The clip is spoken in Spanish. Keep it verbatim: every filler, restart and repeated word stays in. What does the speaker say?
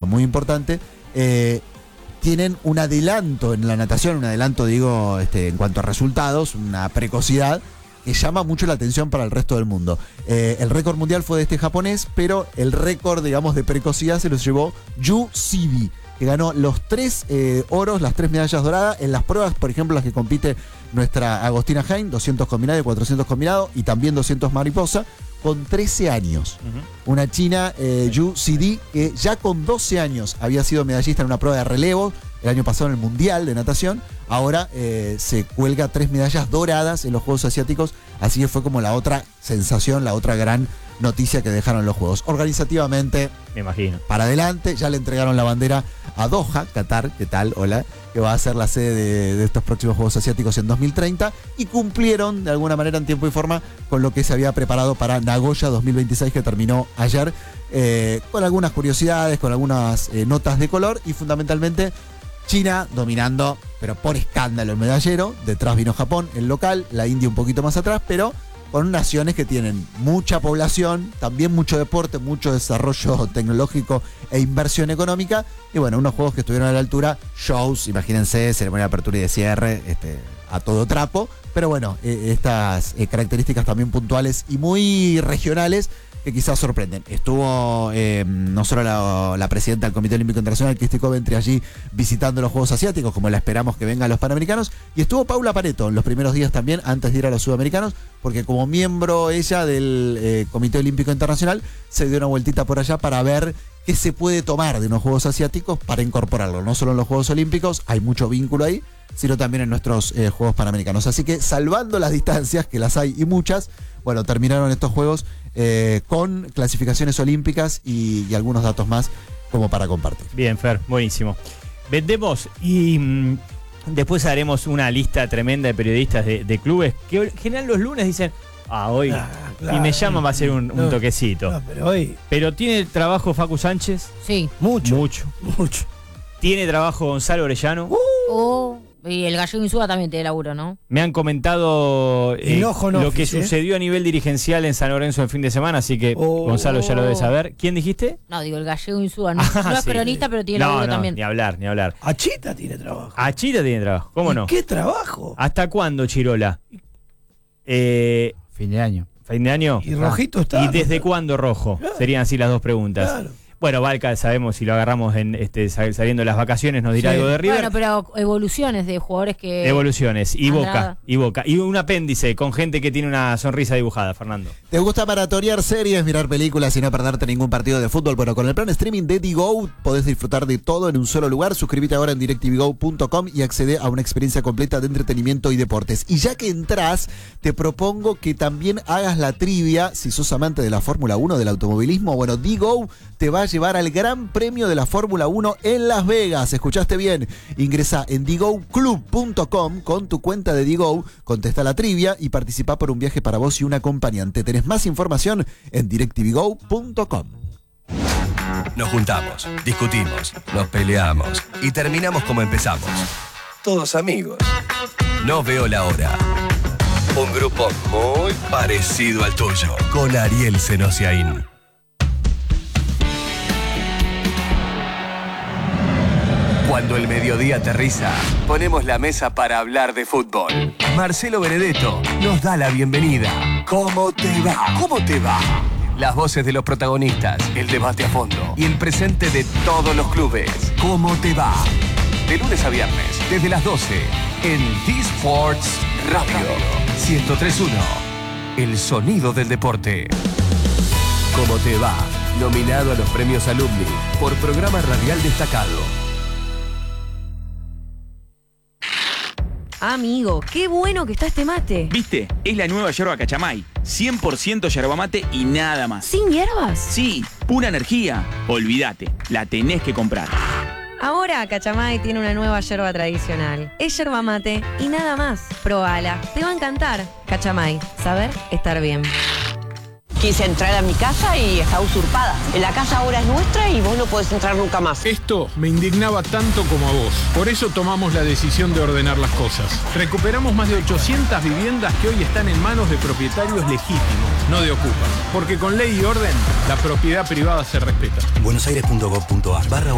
muy importante, eh, tienen un adelanto en la natación, un adelanto, digo, este, en cuanto a resultados, una precocidad que llama mucho la atención para el resto del mundo. Eh, el récord mundial fue de este japonés, pero el récord, digamos, de precocidad se lo llevó Yu Sidi, que ganó los tres eh, oros, las tres medallas doradas en las pruebas, por ejemplo, las que compite nuestra Agostina Hain, doscientos combinado y cuatrocientos combinado, y también doscientos mariposa, con trece años. Uh-huh. Una china, eh, Yu Sidi, que ya con doce años había sido medallista en una prueba de relevo, el año pasado en el Mundial de Natación, ahora eh, se cuelga tres medallas doradas en los Juegos Asiáticos, así que fue como la otra sensación, la otra gran noticia que dejaron los Juegos. Organizativamente, me imagino, para adelante, ya le entregaron la bandera a Doha, Qatar, ¿qué tal? Hola, que va a ser la sede de, de estos próximos Juegos Asiáticos en dos mil treinta, y cumplieron de alguna manera en tiempo y forma con lo que se había preparado para Nagoya dos mil veintiséis, que terminó ayer, eh, con algunas curiosidades, con algunas eh, notas de color, y fundamentalmente China dominando, pero por escándalo, el medallero. Detrás vino Japón, el local, la India un poquito más atrás, pero con naciones que tienen mucha población, también mucho deporte, mucho desarrollo tecnológico e inversión económica. Y bueno, unos juegos que estuvieron a la altura, shows, imagínense, ceremonia de apertura y de cierre, este, a todo trapo. Pero bueno, eh, estas eh, características también puntuales y muy regionales que quizás sorprenden. Estuvo eh, no solo la, la presidenta del Comité Olímpico Internacional, Christy Coventry, allí visitando los Juegos Asiáticos, como la esperamos que vengan los Panamericanos, y estuvo Paula Pareto en los primeros días también, antes de ir a los Sudamericanos, porque como miembro ella del eh, Comité Olímpico Internacional, se dio una vueltita por allá para ver qué se puede tomar de unos Juegos Asiáticos para incorporarlo, no solo en los Juegos Olímpicos, hay mucho vínculo ahí, sino también en nuestros eh, Juegos Panamericanos. Así que, salvando las distancias, que las hay y muchas, bueno, terminaron estos Juegos eh, con clasificaciones olímpicas y, y algunos datos más como para compartir. Bien, Fer, buenísimo. Vendemos y mmm, después haremos una lista tremenda de periodistas de, de clubes que en general los lunes dicen, ah, hoy, ah, claro, y me llaman, va a ser un, no, un toquecito. No, pero hoy... Pero ¿tiene trabajo Facu Sánchez? Sí. Mucho. Mucho. Mucho. ¿Tiene trabajo Gonzalo Orellano? Uh. Oh. Y el Gallego Insúa también tiene laburo, ¿no? Me han comentado eh, no lo que office, sucedió ¿eh? a nivel dirigencial en San Lorenzo el fin de semana, así que oh. Gonzalo ya lo debe saber. ¿Quién dijiste? No, digo el Gallego Insúa. No, ah, no es sí. peronista, pero tiene no, laburo no, también. Ni hablar, ni hablar. Achita tiene trabajo. Achita tiene trabajo, ¿cómo ¿Y no? ¿Qué trabajo? ¿Hasta cuándo, Chirola? Eh, fin de año. ¿Fin de año? Y Rojito está. ¿Y desde cuándo Rojo? Claro. Serían así las dos preguntas. Claro. Bueno, Valca, sabemos si lo agarramos en este saliendo de las vacaciones, nos dirá sí. algo de River. Bueno, pero evoluciones de jugadores que... Evoluciones, y Boca, y Boca. Y un apéndice con gente que tiene una sonrisa dibujada, Fernando. ¿Te gusta maratonear series, mirar películas y no perderte ningún partido de fútbol? Bueno, con el plan streaming de Digo podés disfrutar de todo en un solo lugar. Suscríbete ahora en directv go punto com y accede a una experiencia completa de entretenimiento y deportes. Y ya que entras, te propongo que también hagas la trivia, si sos amante de la Fórmula uno, del automovilismo. Bueno, Digo te va a llevar al Gran Premio de la Fórmula uno en Las Vegas. ¿Escuchaste bien? Ingresa en digo club punto com con tu cuenta de Digo, contesta la trivia y participa por un viaje para vos y un acompañante. Tenés más información en directv go punto com. Nos juntamos, discutimos, nos peleamos y terminamos como empezamos. Todos amigos. No veo la hora. Un grupo muy parecido al tuyo, con Ariel Senosiaín. Cuando el mediodía aterriza, ponemos la mesa para hablar de fútbol. Marcelo Benedetto nos da la bienvenida. ¿Cómo te va? ¿Cómo te va? Las voces de los protagonistas, el debate a fondo y el presente de todos los clubes. ¿Cómo te va? De lunes a viernes, desde las doce, en T-Sports Radio ciento tres punto uno. El sonido del deporte. ¿Cómo te va? Nominado a los premios Alumni por programa radial destacado. Amigo, qué bueno que está este mate. ¿Viste? Es la nueva yerba Cachamay. cien por ciento yerba mate y nada más. ¿Sin hierbas? Sí, pura energía. Olvídate, la tenés que comprar. Ahora Cachamay tiene una nueva yerba tradicional. Es yerba mate y nada más. Probala, te va a encantar. Cachamay, saber estar bien. Quise entrar a mi casa y está usurpada. La casa ahora es nuestra y vos no podés entrar nunca más. Esto me indignaba tanto como a vos. Por eso tomamos la decisión de ordenar las cosas. Recuperamos más de ochocientas viviendas que hoy están en manos de propietarios legítimos, no de ocupas. Porque con ley y orden, la propiedad privada se respeta. buenosaires punto gov punto ar barra